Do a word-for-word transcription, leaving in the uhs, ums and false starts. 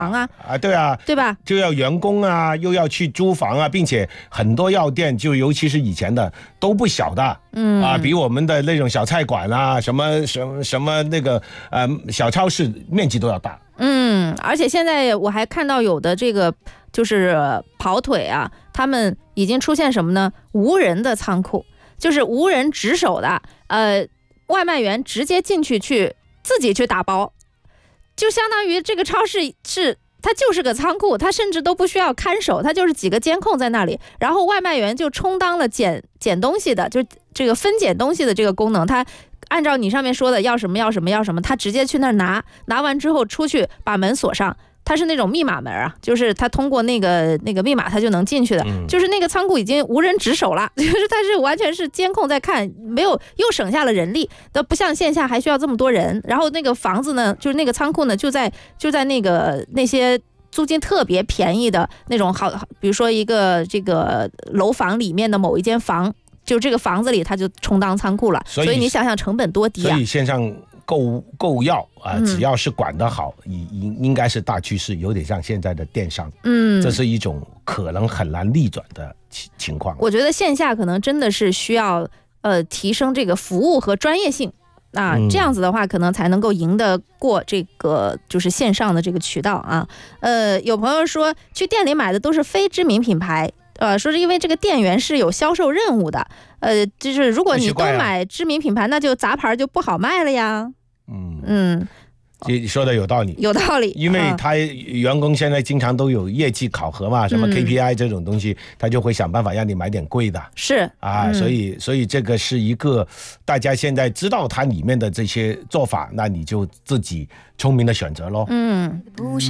啊啊，对啊， 对吧？ 就要员工啊，又要去租房啊，并且很多药店，就尤其是以前的都不小的，嗯啊，比我们的那种小菜馆啊，什么什么什么那个呃小超市面积都要大。 嗯，而且现在我还看到有的这个就是跑腿啊，他们已经出现什么呢？无人的仓库，就是无人值守的，呃，外卖员直接进去去自己去打包。就相当于这个超市是它就是个仓库，它甚至都不需要看守，它就是几个监控在那里，然后外卖员就充当了捡捡东西的，就这个分拣东西的这个功能，它按照你上面说的要什么要什么要什么，他直接去那儿拿，拿完之后出去把门锁上。它是那种密码门啊，就是它通过那个那个密码它就能进去的，嗯、就是那个仓库已经无人值守了，就是它是完全是监控在看，没有又省下了人力，那不像线下还需要这么多人。然后那个房子呢，就是那个仓库呢，就在就在那个那些租金特别便宜的那种好，比如说一个这个楼房里面的某一间房，就这个房子里它就充当仓库了，所以, 所以你想想成本多低啊！ 所以线上购购药啊、呃，只要是管得好，应、嗯、应该是大趋势，有点像现在的电商，嗯，这是一种可能很难逆转的情况。 我觉得线下可能真的是需要呃提升这个服务和专业性啊，这样子的话可能才能够赢得过这个就是线上的这个渠道啊。呃，有朋友说去店里买的都是非知名品牌。呃，说是因为这个店员是有销售任务的，呃，就是如果你都买知名品牌，那就杂牌就不好卖了呀。嗯嗯， 这说的有道理， 有道理， 因为他员工现在经常都有业绩考核嘛，什么 K P I 这种东西，嗯、他就会想办法让你买点贵的。 是啊、嗯，所以所以这个是一个大家现在知道它里面的这些做法，那你就自己聪明的选择咯。 嗯。